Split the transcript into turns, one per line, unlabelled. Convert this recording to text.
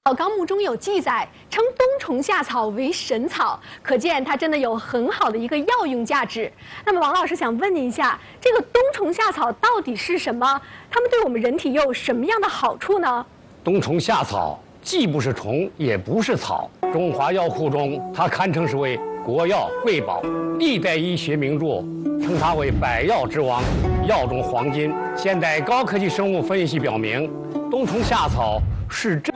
《纲目》中有记载，称冬虫夏草为神草，可见它真的有很好的一个药用价值。那么，王老师想问您一下，这个冬虫夏草到底是什么？它们对我们人体又有什么样的好处呢？
冬虫夏草既不是虫，也不是草，中华药库中它堪称是为国药瑰宝，历代医学名著称它为百药之王，药中黄金。现代高科技生物分析表明，冬虫夏草是真。